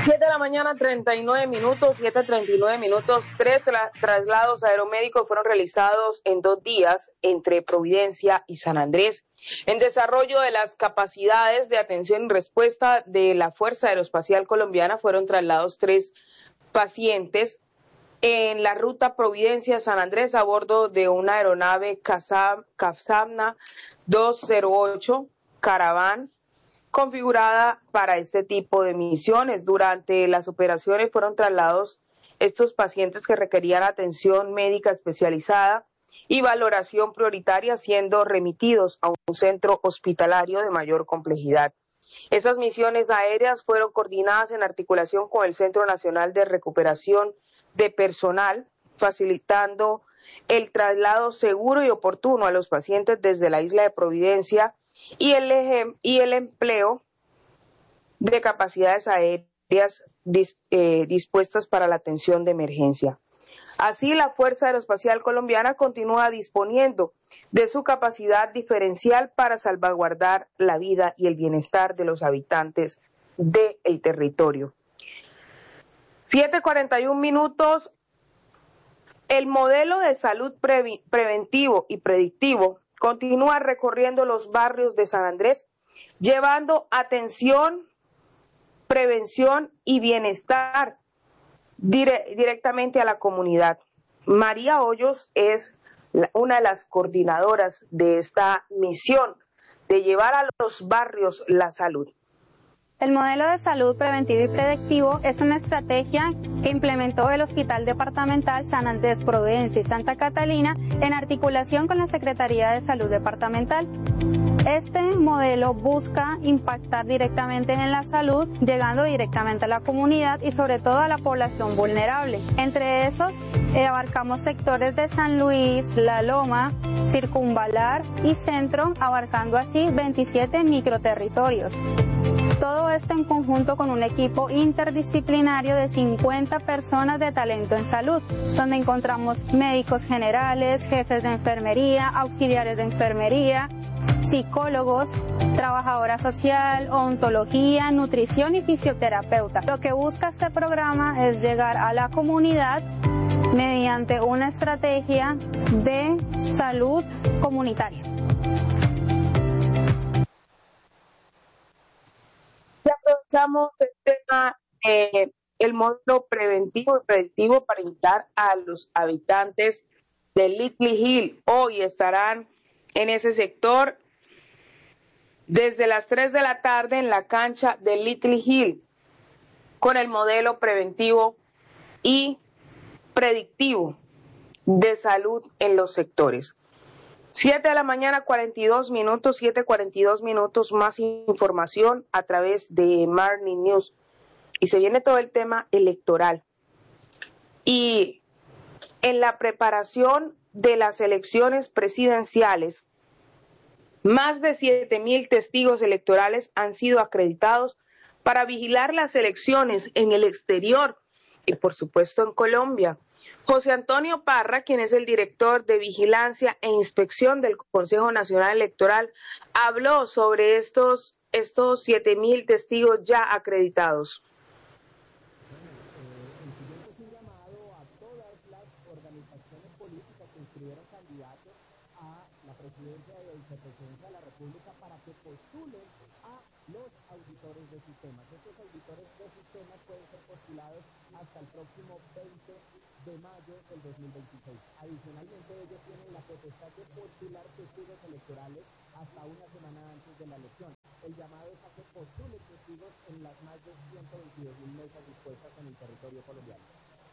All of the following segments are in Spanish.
7 de la mañana, 39 minutos, 7:39 minutos. 3 traslados aeromédicos fueron realizados en 2 días entre Providencia y San Andrés. En desarrollo de las capacidades de atención y respuesta de la Fuerza Aeroespacial Colombiana fueron trasladados 3 pacientes en la ruta Providencia-San Andrés a bordo de una aeronave Cessna 208 Caravan configurada para este tipo de misiones. Durante las operaciones fueron trasladados estos pacientes que requerían atención médica especializada y valoración prioritaria, siendo remitidos a un centro hospitalario de mayor complejidad. Esas misiones aéreas fueron coordinadas en articulación con el Centro Nacional de Recuperación de Personal, facilitando el traslado seguro y oportuno a los pacientes desde la isla de Providencia y el empleo de capacidades aéreas dispuestas para la atención de emergencia. Así, la Fuerza Aeroespacial Colombiana continúa disponiendo de su capacidad diferencial para salvaguardar la vida y el bienestar de los habitantes del territorio. 7:41 minutos. El modelo de salud preventivo y predictivo continúa recorriendo los barrios de San Andrés, llevando atención, prevención y bienestar directamente a la comunidad. María Hoyos es una de las coordinadoras de esta misión de llevar a los barrios la salud. El modelo de salud preventivo y predictivo es una estrategia que implementó el Hospital Departamental San Andrés, Providencia y Santa Catalina en articulación con la Secretaría de Salud Departamental. Este modelo busca impactar directamente en la salud, llegando directamente a la comunidad y sobre todo a la población vulnerable. Entre esos, abarcamos sectores de San Luis, La Loma, Circunvalar y Centro, abarcando así 27 microterritorios. Todo esto en conjunto con un equipo interdisciplinario de 50 personas de talento en salud, donde encontramos médicos generales, jefes de enfermería, auxiliares de enfermería, psicólogos, trabajadora social, odontología, nutrición y fisioterapeuta. Lo que busca este programa es llegar a la comunidad mediante una estrategia de salud comunitaria. Ya aprovechamos el tema el módulo preventivo y predictivo para invitar a los habitantes de Little Hill. Hoy estarán en ese sector desde las 3 de la tarde en la cancha de Little Hill con el modelo preventivo y predictivo de salud en los sectores. 7:42 a.m, 7:42 minutos, más información a través de Morning News. Y se viene todo el tema electoral. Y en la preparación de las elecciones presidenciales, más de 7.000 testigos electorales han sido acreditados para vigilar las elecciones en el exterior y, por supuesto, en Colombia. José Antonio Parra, quien es el director de Vigilancia e Inspección del Consejo Nacional Electoral, habló sobre estos 7.000 testigos ya acreditados. Es un llamado a todas las organizaciones políticas que inscribieron candidatos a la presidencia y vicepresidencia de la República para que postulen a los auditores de sistemas. Estos auditores de sistemas pueden ser postulados hasta el próximo 20 de mayo del 2026. Adicionalmente, ellos tienen la potestad de postular testigos electorales hasta una semana antes de la elección. El llamado es a que postulen testigos en las más de 122.000 mesas dispuestas en el territorio colombiano.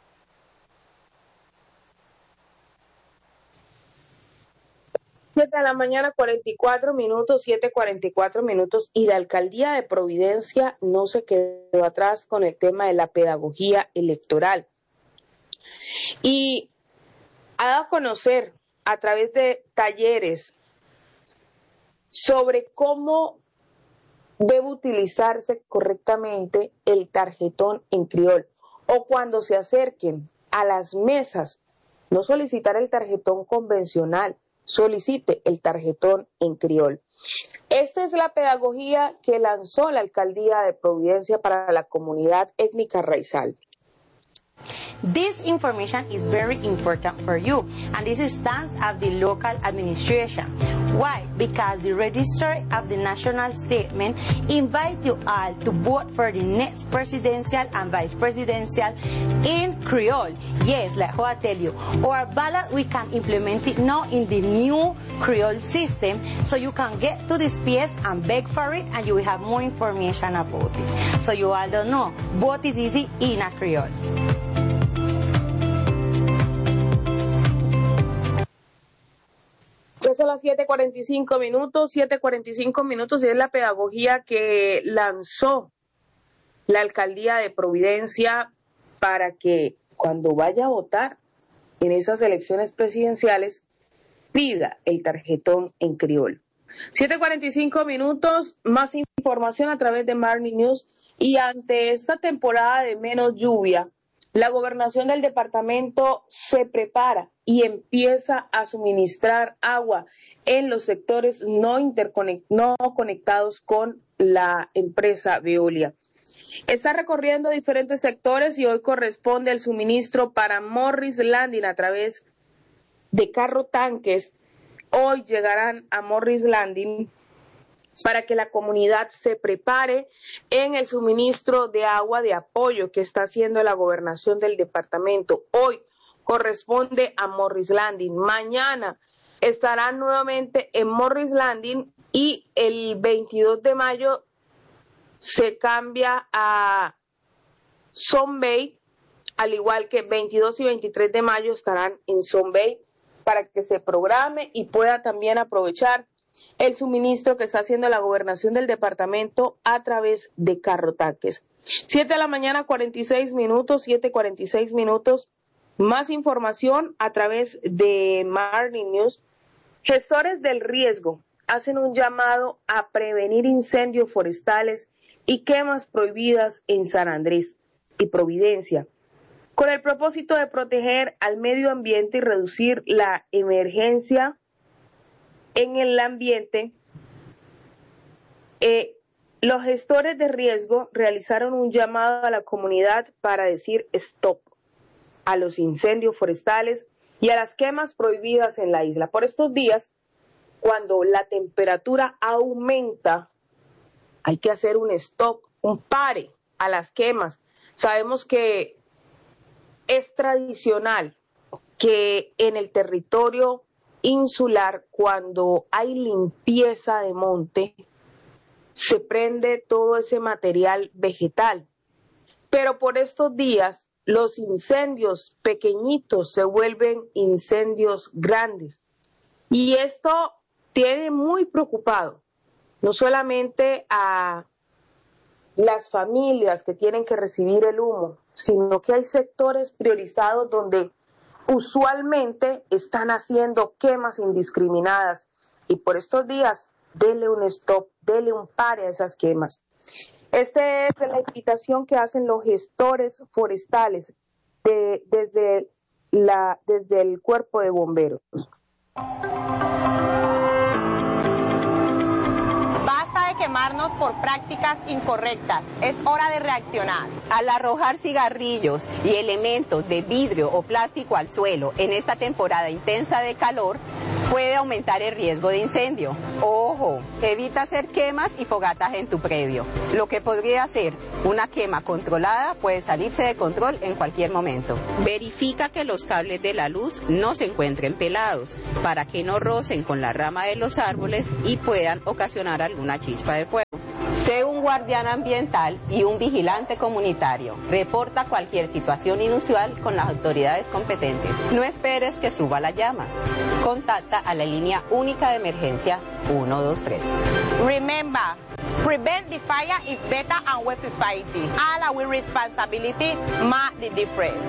Siete de la mañana, 44 minutos, 7:44 minutos, y la alcaldía de Providencia no se quedó atrás con el tema de la pedagogía electoral. Y ha dado a conocer a través de talleres sobre cómo debe utilizarse correctamente el tarjetón en criol, o cuando se acerquen a las mesas, no solicitar el tarjetón convencional, solicite el tarjetón en criol. Esta es la pedagogía que lanzó la Alcaldía de Providencia para la comunidad étnica raizal. This information is very important for you, and this stands of the local administration. Why? Because the Register of the National Statement invite you all to vote for the next presidential and vice presidential in Creole. Yes, like how I tell you, our ballot we can implement it now in the new Creole system, so you can get to this PS and beg for it, and you will have more information about it. So you all don't know, vote is easy in a Creole. Ya son las 7:45 minutos, y es la pedagogía que lanzó la Alcaldía de Providencia para que cuando vaya a votar en esas elecciones presidenciales pida el tarjetón en criol. 7:45 minutos, más información a través de Marni News. Y ante esta temporada de menos lluvia, la gobernación del departamento se prepara y empieza a suministrar agua en los sectores no conectados con la empresa Veolia. Está recorriendo diferentes sectores y hoy corresponde el suministro para Morris Landing a través de carro tanques. Hoy llegarán a Morris Landing para que la comunidad se prepare en el suministro de agua de apoyo que está haciendo la gobernación del departamento. Hoy corresponde a Morris Landing. Mañana estarán nuevamente en Morris Landing y el 22 de mayo se cambia a Son Bay, al igual que 22 y 23 de mayo estarán en Son Bay para que se programe y pueda también aprovechar el suministro que está haciendo la gobernación del departamento a través de carro tanques. 7:46 a.m, 7:46 minutos. Más información a través de Marni News. Gestores del riesgo hacen un llamado a prevenir incendios forestales y quemas prohibidas en San Andrés y Providencia, con el propósito de proteger al medio ambiente y reducir la emergencia en el ambiente. Los gestores de riesgo realizaron un llamado a la comunidad para decir stop a los incendios forestales y a las quemas prohibidas en la isla. Por estos días, cuando la temperatura aumenta, hay que hacer un stop, un pare a las quemas. Sabemos que es tradicional que en el territorio insular, cuando hay limpieza de monte, se prende todo ese material vegetal. Pero por estos días, los incendios pequeñitos se vuelven incendios grandes. Y esto tiene muy preocupado, no solamente a las familias que tienen que recibir el humo, sino que hay sectores priorizados donde usualmente están haciendo quemas indiscriminadas, y por estos días dele un stop, dele un pare a esas quemas. Esta es la invitación que hacen los gestores forestales desde el cuerpo de bomberos. Basta de quemarnos por prácticas incorrectas. Es hora de reaccionar. Al arrojar cigarrillos y elementos de vidrio o plástico al suelo en esta temporada intensa de calor, puede aumentar el riesgo de incendio. Ojo, evita hacer quemas y fogatas en tu predio. Lo que podría ser una quema controlada puede salirse de control en cualquier momento. Verifica que los cables de la luz no se encuentren pelados, para que no rocen con la rama de los árboles y puedan ocasionar alguna chispa de fuego. Sé un guardián ambiental y un vigilante comunitario. Reporta cualquier situación inusual con las autoridades competentes. No esperes que suba la llama. Contacta a la línea única de emergencia 123. Remember, prevent the fire is better and we fight it. All our responsibility make the difference.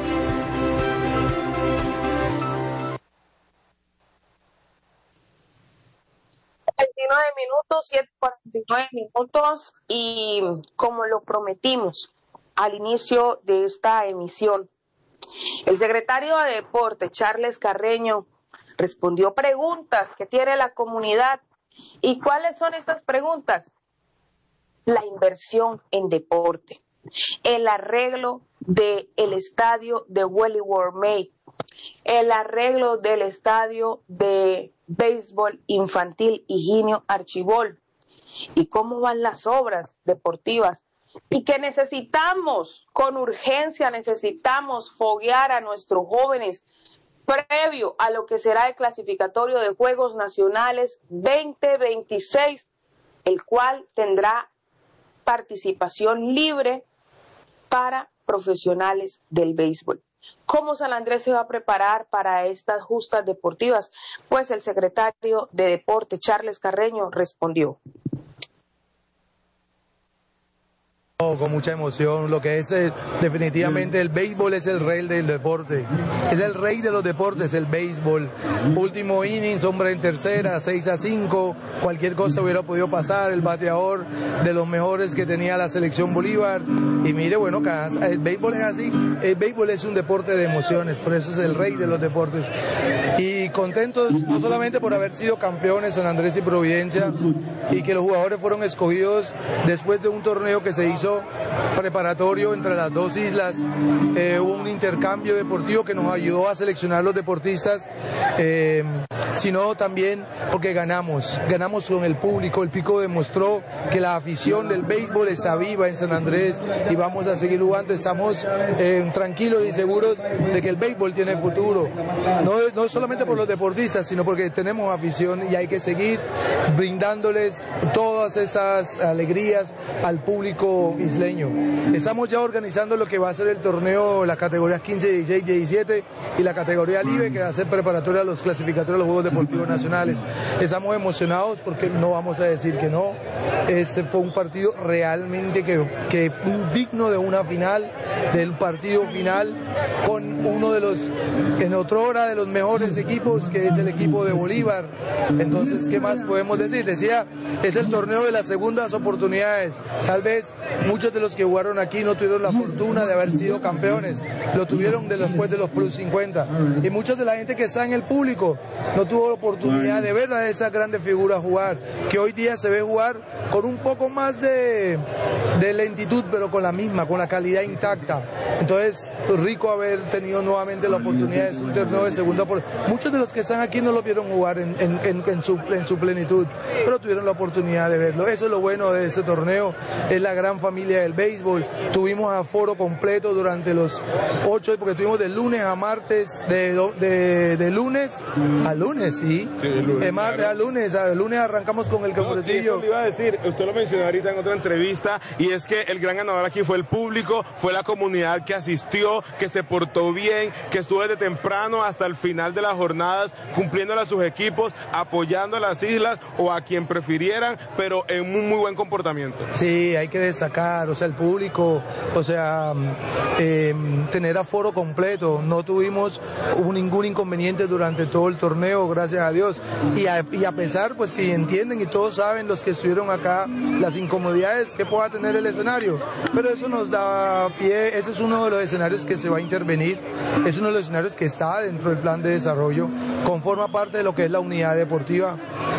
Minutos, 7:49 minutos, y como lo prometimos al inicio de esta emisión, el secretario de Deporte, Charles Carreño, respondió preguntas que tiene la comunidad. ¿Y cuáles son estas preguntas? La inversión en deporte, el arreglo del estadio de Willie Wormay, el arreglo del estadio de béisbol infantil Higinio Archibald, y cómo van las obras deportivas, y que necesitamos, con urgencia, necesitamos foguear a nuestros jóvenes previo a lo que será el clasificatorio de Juegos Nacionales 2026, el cual tendrá participación libre para profesionales del béisbol. ¿Cómo San Andrés se va a preparar para estas justas deportivas? Pues el secretario de Deporte, Charles Carreño, respondió. Con mucha emoción, lo que es definitivamente el béisbol es el rey del deporte, es el rey de los deportes, el béisbol. Último inning, hombre en tercera, 6-5, cualquier cosa hubiera podido pasar, el bateador de los mejores que tenía la selección Bolívar, y mire, bueno, el béisbol es así, el béisbol es un deporte de emociones, por eso es el rey de los deportes. Y contentos no solamente por haber sido campeones San Andrés y Providencia, y que los jugadores fueron escogidos después de un torneo que se hizo preparatorio entre las dos islas, hubo un intercambio deportivo que nos ayudó a seleccionar los deportistas, sino también porque ganamos con el público. El Pico demostró que la afición del béisbol está viva en San Andrés y vamos a seguir jugando. Estamos tranquilos y seguros de que el béisbol tiene futuro, no solamente por los deportistas, sino porque tenemos afición y hay que seguir brindándoles todas estas alegrías al público isleño. Estamos ya organizando lo que va a ser el torneo, las categorías 15, 16, 17 y la categoría LIBE, que va a ser preparatoria a los clasificatorios de los Juegos Deportivos Nacionales. Estamos emocionados porque no vamos a decir que no. Este fue un partido realmente que digno de una final, del partido final, con uno de los, en otrora, de los mejores equipos, que es el equipo de Bolívar. Entonces, ¿qué más podemos decir? Decía, es el torneo de las segundas oportunidades. Tal vez muchos de los que jugaron aquí no tuvieron la fortuna de haber sido campeones, lo tuvieron después de los Plus 50. Y muchos de la gente que está en el público no tuvo la oportunidad de ver a esas grandes figuras jugar, que hoy día se ve jugar con un poco más de lentitud, pero con la calidad intacta. Entonces, rico haber tenido nuevamente la oportunidad de un torneo de segunda oportunidad. Muchos de los que están aquí no lo vieron jugar en su plenitud, pero tuvieron la oportunidad de verlo. Eso es lo bueno de este torneo, es la gran familia del béisbol. Tuvimos aforo completo durante los 8, porque tuvimos de lunes a martes, de lunes a lunes, ¿sí? Sí, de lunes, de martes a lunes arrancamos con el Campurcillo. Sí, eso le iba a decir, usted lo mencionó ahorita en otra entrevista, y es que el gran ganador aquí fue el público, fue la comunidad que asistió, que se portó bien, que estuvo desde temprano hasta el final de las jornadas, cumpliéndole a sus equipos, apoyando a las islas o a quien prefirieran, pero en un muy buen comportamiento. Sí, hay que destacar, o sea, el público, o sea, tener aforo completo, no tuvimos ningún inconveniente durante todo el torneo, gracias a Dios, y a pesar, pues, que entienden y todos saben, los que estuvieron acá, las incomodidades que pueda tener el escenario, pero eso nos da pie, ese es uno de los escenarios que se va a intervenir, es uno de los escenarios que está dentro del plan de desarrollo, conforma parte de lo que es la unidad deportiva,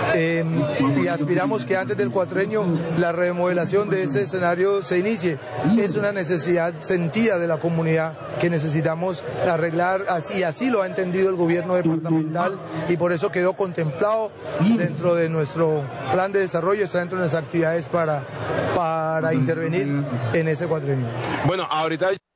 y aspiramos que antes del cuatrenio la remodelación de este escenario se inicie. Es una necesidad sentida de la comunidad que necesitamos arreglar, y así lo ha entendido el gobierno departamental, y por eso quedó contemplado dentro de nuestro plan de desarrollo, está dentro de las actividades para intervenir en ese cuatrenio. Bueno, ahorita